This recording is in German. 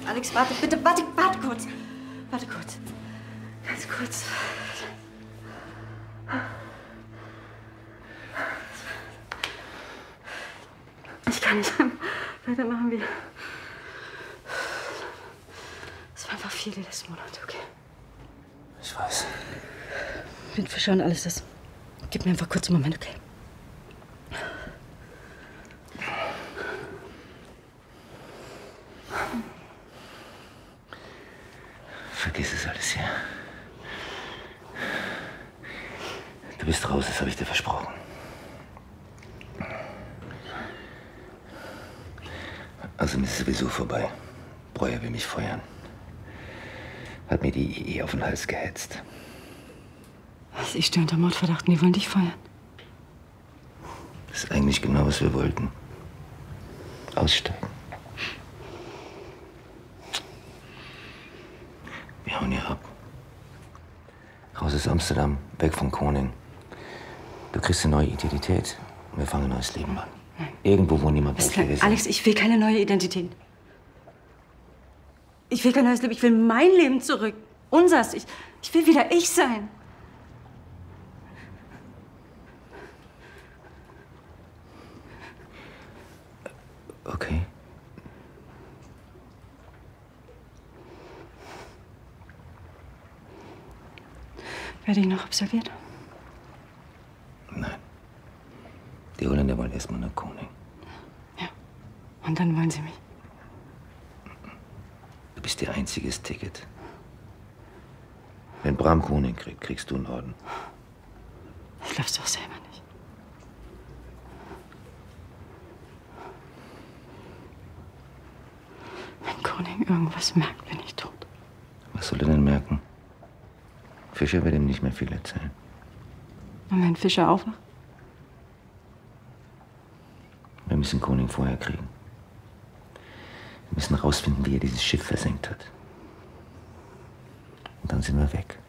Alex, warte, bitte, warte kurz. Warte kurz. Ganz kurz. Ich kann nicht weitermachen wie... Es war einfach viel die letzten Monate, okay? Ich weiß. Mit Fischer und alles das. Gib mir einfach kurz einen Moment, okay? Vergiss es alles hier. Du bist raus, das habe ich dir versprochen. Also ist es sowieso vorbei. Breuer will mich feuern. Hat mir die IE auf den Hals gehetzt. Was? Ich stehe unter Mordverdacht und die wollen dich feuern? Das ist eigentlich genau, was wir wollten. Aussteigen. Wir hauen hier ab. Raus aus Amsterdam, weg von Koning. Du kriegst eine neue Identität und wir fangen ein neues Leben an. Irgendwo, wo niemand weiß, wer wir sind. Alex, ich will keine neue Identität. Ich will kein neues Leben. Ich will mein Leben zurück. Unsers. Ich will wieder ich sein. Okay. Werde ich noch absolviert? Nein. Die Holländer wollen erstmal nach Koning. Ja. Und dann wollen sie mich. Du bist ihr einziges Ticket. Wenn Bram Koning kriegt, kriegst du einen Orden. Das glaubst du auch selber nicht. Wenn Koning irgendwas merkt, bin ich tot. Was soll er denn merken? Fischer wird ihm nicht mehr viel erzählen. Und wenn Fischer aufwacht? Wir müssen Koning vorher kriegen. Wir müssen rausfinden, wie er dieses Schiff versenkt hat. Und dann sind wir weg.